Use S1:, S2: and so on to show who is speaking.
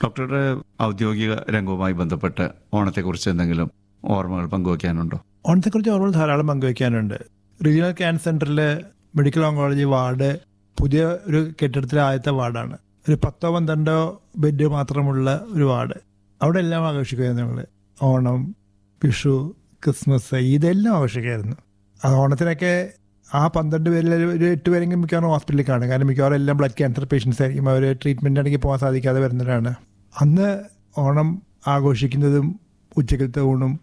S1: ഡോക്ടറുടെ ഔദ്യോഗിക രംഗവുമായി ബന്ധപ്പെട്ട് ഓണത്തെക്കുറിച്ച് എന്തെങ്കിലും ഓർമ്മകൾ പങ്കുവയ്ക്കാനുണ്ടോ?
S2: ഓണത്തെക്കുറിച്ച് ഓർമ്മകൾ ധാരാളം പങ്കുവയ്ക്കാനുണ്ട്. റീജിയണൽ ക്യാൻസർ സെന്ററിൽ മെഡിക്കൽ ഓങ്കോളജി വാർഡ് പുതിയ ഒരു കെട്ടിടത്തിലെ ആദ്യത്തെ വാർഡാണ്. ഒരു 10-12 ബെഡ് മാത്രമുള്ള ഒരു വാർഡ്. അവിടെ എല്ലാം ആഘോഷിക്കുമായിരുന്നു ഞങ്ങൾ. ഓണം, വിഷു, ക്രിസ്മസ്, ഇതെല്ലാം ആഘോഷിക്കുമായിരുന്നു. ആ ഓണത്തിനൊക്കെ ആ 12 പേരിൽ ഒരു 8 പേരെങ്കിലും മിക്കവാറും ഹോസ്പിറ്റലിൽ കാണും. കാരണം മിക്കവാറും എല്ലാം ബ്ലഡ് ക്യാൻസർ പേഷ്യൻസ് ആയിരിക്കും. അവർ ട്രീറ്റ്മെൻ്റ് ആണെങ്കിൽ പോകാൻ സാധിക്കാതെ വരുന്നവരാണ്. അന്ന് ഓണം ആഘോഷിക്കുന്നതും ഉച്ചക്കലത്തെ ഊണും